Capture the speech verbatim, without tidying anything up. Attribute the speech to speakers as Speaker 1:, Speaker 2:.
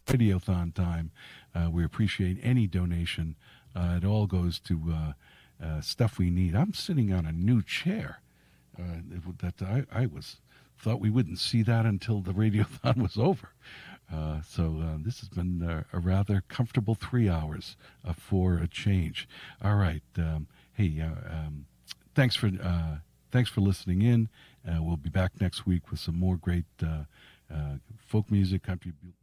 Speaker 1: Radiothon time. Uh, we appreciate any donation. Uh, it all goes to uh, uh, stuff we need. I'm sitting on a new chair uh, that I, I was thought we wouldn't see that until the Radiothon was over. Uh, so uh, this has been uh, a rather comfortable three hours uh, for a change. All right. Um, hey, uh, um, thanks for uh, thanks for listening in. Uh, we'll be back next week with some more great uh, uh, folk music, country.